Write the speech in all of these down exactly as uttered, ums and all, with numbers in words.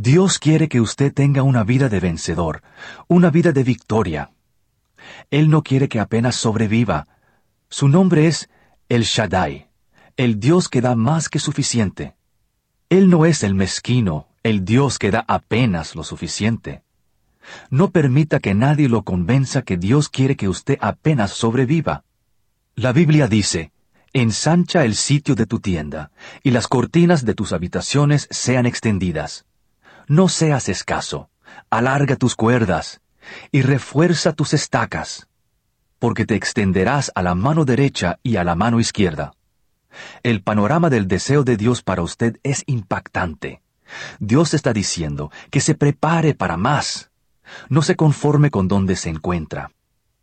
Dios quiere que usted tenga una vida de vencedor, una vida de victoria. Él no quiere que apenas sobreviva. Su nombre es El Shaddai, el Dios que da más que suficiente. Él no es el mezquino, el Dios que da apenas lo suficiente. No permita que nadie lo convenza que Dios quiere que usted apenas sobreviva. La Biblia dice, ensancha el sitio de tu tienda, y las cortinas de tus habitaciones sean extendidas. No seas escaso, alarga tus cuerdas, y refuerza tus estacas, porque te extenderás a la mano derecha y a la mano izquierda. El panorama del deseo de Dios para usted es impactante. Dios está diciendo que se prepare para más. No se conforme con donde se encuentra.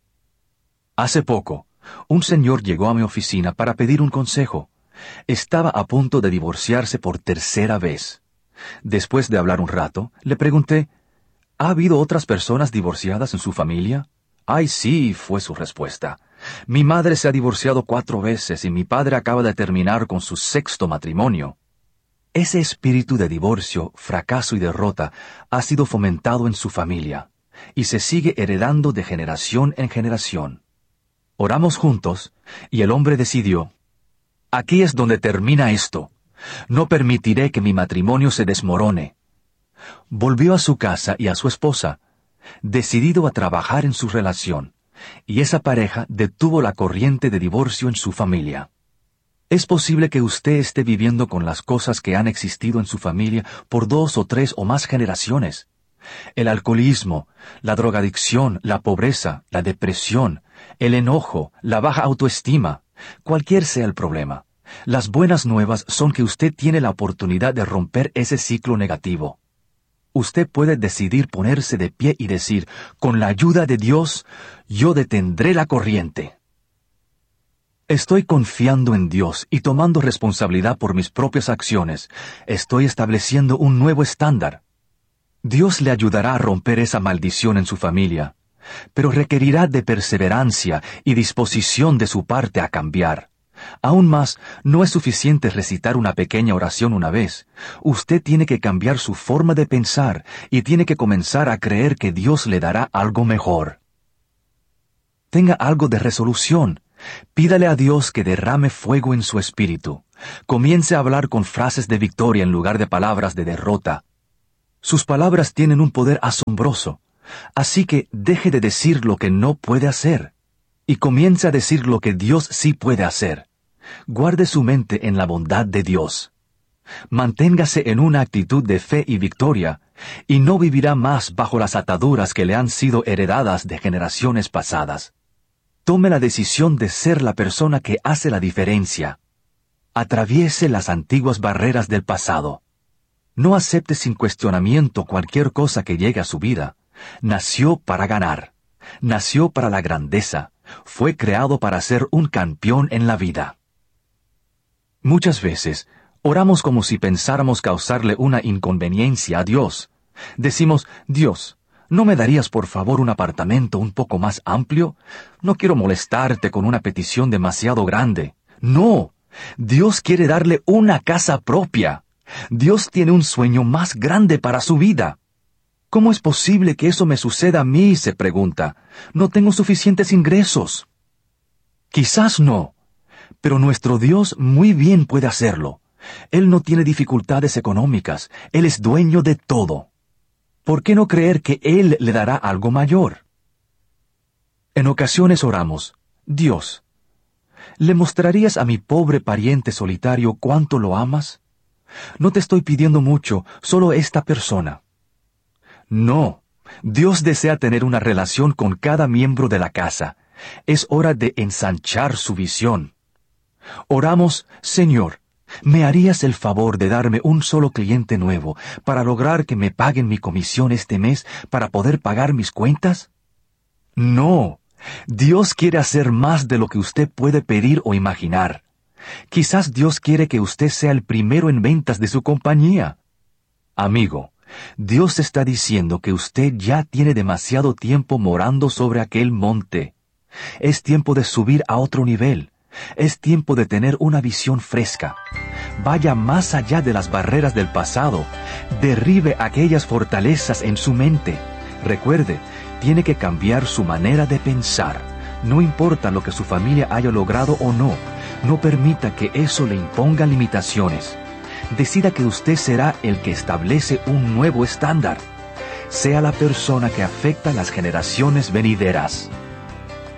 Hace poco, un señor llegó a mi oficina para pedir un consejo. Estaba a punto de divorciarse por tercera vez. Después de hablar un rato, le pregunté, ¿ha habido otras personas divorciadas en su familia? Ay, sí, fue su respuesta. Mi madre se ha divorciado cuatro veces y mi padre acaba de terminar con su sexto matrimonio. Ese espíritu de divorcio, fracaso y derrota ha sido fomentado en su familia y se sigue heredando de generación en generación. Oramos juntos y el hombre decidió, aquí es donde termina esto. No permitiré que mi matrimonio se desmorone. Volvió a su casa y a su esposa, decidido a trabajar en su relación, y esa pareja detuvo la corriente de divorcio en su familia. Es posible que usted esté viviendo con las cosas que han existido en su familia por dos o tres o más generaciones. El alcoholismo, la drogadicción, la pobreza, la depresión, el enojo, la baja autoestima, cualquier sea el problema. Las buenas nuevas son que usted tiene la oportunidad de romper ese ciclo negativo. Usted puede decidir ponerse de pie y decir, con la ayuda de Dios, yo detendré la corriente. Estoy confiando en Dios y tomando responsabilidad por mis propias acciones. Estoy estableciendo un nuevo estándar. Dios le ayudará a romper esa maldición en su familia, pero requerirá de perseverancia y disposición de su parte a cambiar. Aún más, no es suficiente recitar una pequeña oración una vez. Usted tiene que cambiar su forma de pensar y tiene que comenzar a creer que Dios le dará algo mejor. Tenga algo de resolución. Pídale a Dios que derrame fuego en su espíritu. Comience a hablar con frases de victoria en lugar de palabras de derrota. Sus palabras tienen un poder asombroso, así que deje de decir lo que no puede hacer y comience a decir lo que Dios sí puede hacer. Guarde su mente en la bondad de Dios. Manténgase en una actitud de fe y victoria, y no vivirá más bajo las ataduras que le han sido heredadas de generaciones pasadas. Tome la decisión de ser la persona que hace la diferencia. Atraviese las antiguas barreras del pasado. No acepte sin cuestionamiento cualquier cosa que llegue a su vida. Nació para ganar. Nació para la grandeza. Fue creado para ser un campeón en la vida. Muchas veces, oramos como si pensáramos causarle una inconveniencia a Dios. Decimos, Dios, ¿no me darías por favor un apartamento un poco más amplio? No quiero molestarte con una petición demasiado grande. No, Dios quiere darle una casa propia. Dios tiene un sueño más grande para su vida. ¿Cómo es posible que eso me suceda a mí?, se pregunta. No tengo suficientes ingresos. Quizás no, pero nuestro Dios muy bien puede hacerlo. Él no tiene dificultades económicas. Él es dueño de todo. ¿Por qué no creer que Él le dará algo mayor? En ocasiones oramos, Dios, ¿le mostrarías a mi pobre pariente solitario cuánto lo amas? No te estoy pidiendo mucho, solo esta persona. No, Dios desea tener una relación con cada miembro de la casa. Es hora de ensanchar su visión. Oramos, Señor, ¿me harías el favor de darme un solo cliente nuevo para lograr que me paguen mi comisión este mes para poder pagar mis cuentas? No, Dios quiere hacer más de lo que usted puede pedir o imaginar. Quizás Dios quiere que usted sea el primero en ventas de su compañía. Amigo, Dios está diciendo que usted ya tiene demasiado tiempo morando sobre aquel monte. Es tiempo de subir a otro nivel. Es tiempo de tener una visión fresca. Vaya más allá de las barreras del pasado. Derribe aquellas fortalezas en su mente. Recuerde, tiene que cambiar su manera de pensar. No importa lo que su familia haya logrado o no. No permita que eso le imponga limitaciones. Decida que usted será el que establece un nuevo estándar. Sea la persona que afecta a las generaciones venideras.